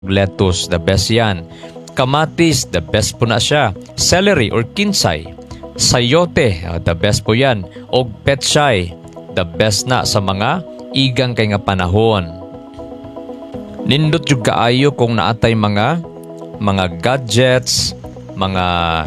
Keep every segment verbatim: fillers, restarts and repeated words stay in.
lettuce, the best yan. Kamatis, the best po na siya. Celery or kinsay. Sayote, uh, the best po yan. O pechay, the best na sa mga igang kay nga panahon. Nindot yung kaayo kung naatay mga mga gadgets, mga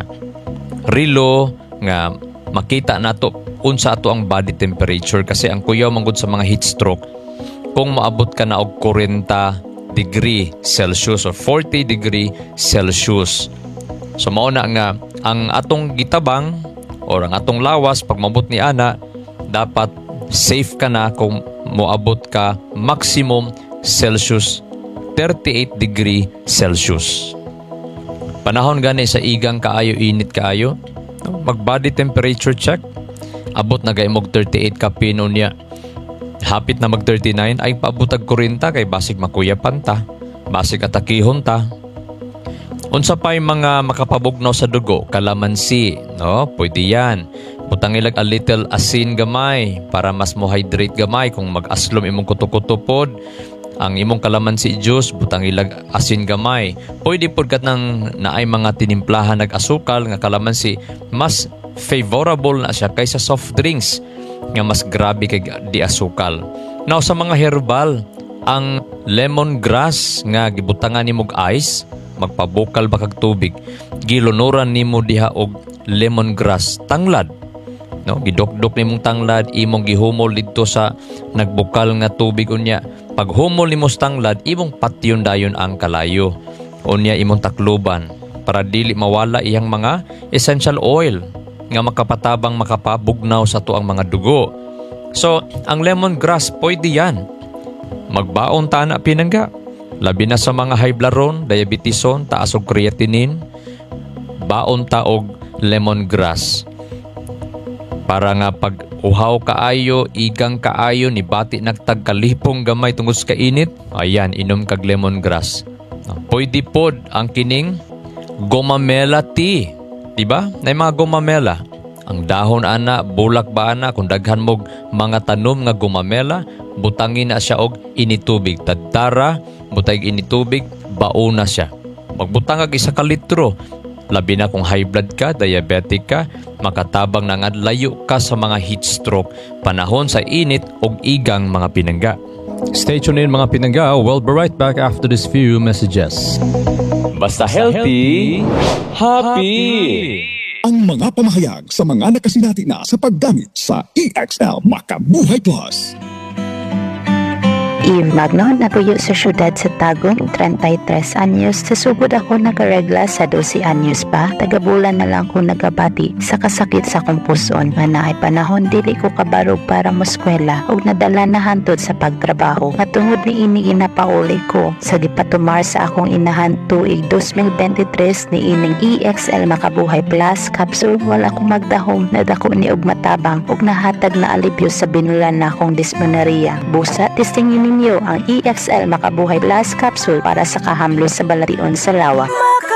relo nga makita nato unsa ato ang body temperature kasi ang kuyaw manggod sa mga heat stroke kung maabot ka na og forty degree Celsius or forty degree Celsius. So mao na nga ang atong gitabang or ang atong lawas pag mabot ni ana dapat safe ka na kung moabot ka maximum Celsius thirty-eight degree Celsius. Panahon gani sa igang kaayo, init kaayo, mag body temperature check. Abot na gay mog thirty-eight ka pino niya. Hapit na mag thirty-nine ay paabutag kurinta kay basig makuyapan ta, basig atakihon ta. Unsa pay mga makapabugnaw sa dugo, kalamansi, no? Pwede yan. Butang ilag a little asin gamay para mas mo hydrate gamay kung mag-aslom imong kuto-kuto ang imong kalamansi juice, butang ilag asin gamay. Pwede pod kat nang naay mga tinimplahan nag-asukal nga kalamansi, mas favorable na siya kaysa soft drinks nga mas grabe kay di asukal. Now sa mga herbal, ang lemongrass nga gibutangan nimo og ice, magpabukal ba kag tubig, gilunuran nimo diha og lemongrass tanglad. No, gidokdok nimong tanglad, imong gihumol didto sa nagbukal nga tubig unya. Pag humol nimo sa tanglad, imong patyon dayon ang kalayo. Unya imong takluban para dili mawala iyang mga essential oil nga makapatabang makapabugnaw sa tuang mga dugo. So, ang lemongrass pwede yan. Magbaon ta na pinangga. Labi na sa mga high blood ron, diabeteson, taas og creatinine, baon ta og lemongrass. Para nga pag uhaw kaayo, igang kaayo, ni bati nagtagkalipong gamay tungod sa kainit, ayan, inom kag lemongrass. Pwede pod ang kining gomamela tea. Diba? Na mga gomamela. Ang dahon ana, bulak ba ana, kung daghan mog mga tanom nga gomamela, butangin na siya og initubig. Tadtara, butay initubig, bauna siya. Magbutang ag isa ka litro. Labi na kung high blood ka, diabetic ka, makatabang na nga layo ka sa mga heat stroke, panahon sa init og igang mga pinangga. Stay tuned in mga pinangga. We'll be right back after these few messages. Basta healthy, happy! Ang mga pamahayag sa mga nakasinati na sa paggamit sa E X L Makabuhay Plus. Eve Magno, natuyo sa syudad sa Tagum, thirty-tres anyos. Sa sugod ako nagaregla sa twelve anyos pa. Tagabulan na lang ko nagabati sa kasakit sa kong puson. Nga naay panahon, dili ko kabarog para moskwela og nadala na hantod sa pagtrabaho. Matungod ni ini inapauli ko sa gipatumar sa akong inahan tuig twenty twenty-three ni ining E X L Makabuhay Plus capsule. Wala ko magdahom na dako ni og matabang og nahatag na alibyo sa binulan na akong dysmenorrhea. Busa, testingin ninyo ang E X L Makabuhay Plus capsule para sa kahamlo sa balation sa lawa.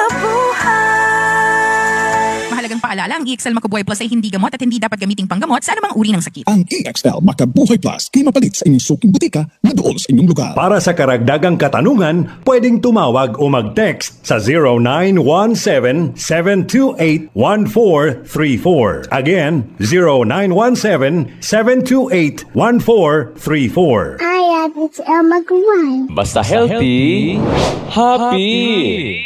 Mahalagang paalala, ang E X L Makabuhay Plus ay hindi gamot at hindi dapat gamiting panggamot sa anumang uri ng sakit. Ang E X L Makabuhay Plus ay mapalit sa inyong suking butika na doon sa inyong lugar. Para sa karagdagang katanungan, pwedeng tumawag o mag-text sa zero nine one seven, seven two eight, one four three four. Again, zero nine one seven, seven two eight, one four three four. Hi, it's El Magruan. Basta healthy, happy!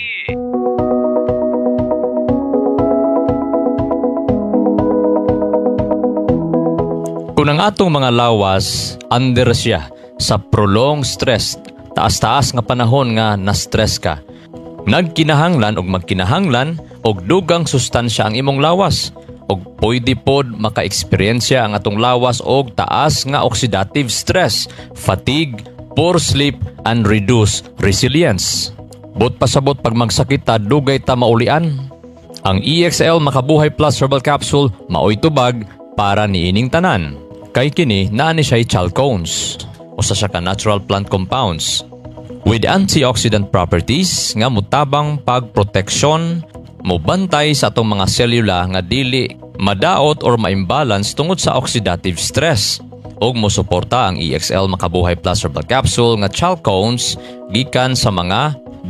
Kung ang atong mga lawas, under siya sa prolonged stress, taas-taas nga panahon nga na-stress ka, nagkinahanglan og magkinahanglan og dugang sustansya ang imong lawas, og pwede pod maka-eksperyensya ang atong lawas og taas nga oxidative stress, fatigue, poor sleep, and reduced resilience. Bot pasabot pag magsakit ta, dugay ta maulian. Ang E X L Makabuhay Plus Herbal Capsule maoy tubag para niining tanan. Kay kini naa ni siya chalcones, usa siya ka natural plant compounds with antioxidant properties nga mutabang pagproteksyon, mobantay sa atong mga selula nga dili madaot or ma-imbalance tungod sa oxidative stress. Og mosuporta ang E X L Makabuhay Plus Herbal Capsule nga chalcones gikan sa mga